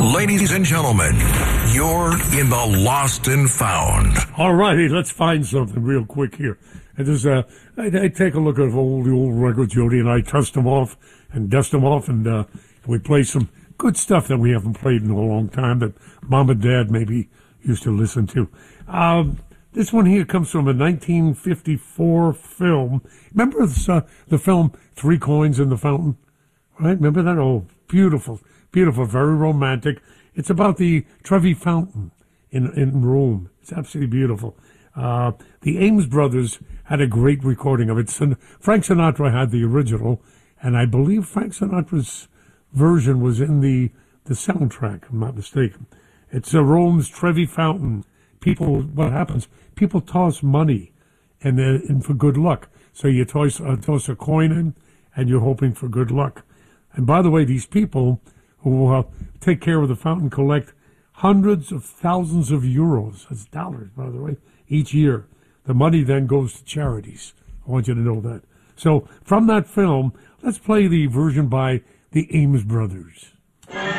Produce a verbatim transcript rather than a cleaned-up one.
Ladies and gentlemen, you're in the Lost and Found. All righty, let's find something real quick here. And there's a, I, I take a look at all the old records. Jody and I dust them off and dust them off, and uh, we play some good stuff that we haven't played in a long time that Mom and Dad maybe used to listen to. Um, this one here comes from a nineteen fifty-four film. Remember this, uh, the film Three Coins in the Fountain? Right? Remember that? Oh, beautiful. Beautiful, very romantic. It's about the Trevi Fountain in in Rome. It's absolutely beautiful. Uh, the Ames brothers had a great recording of it. Frank Sinatra had the original, and I believe Frank Sinatra's version was in the, the soundtrack, if I'm not mistaken. It's uh, Rome's Trevi Fountain. People, what happens? People toss money and, uh, and for good luck. So you toss, uh, toss a coin in, and you're hoping for good luck. And by the way, these people who uh, take care of the fountain collect hundreds of thousands of euros, that's dollars, by the way, each year. The money then goes to charities. I want you to know that. So from that film, let's play the version by the Ames brothers.